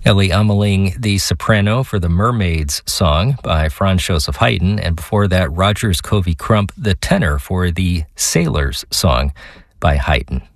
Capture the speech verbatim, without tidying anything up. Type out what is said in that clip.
Ellie Ameling, the soprano for the Mermaids song by Franz Joseph Haydn, and before that, Rogers Covey Crump, the tenor for the Sailors song by Haydn.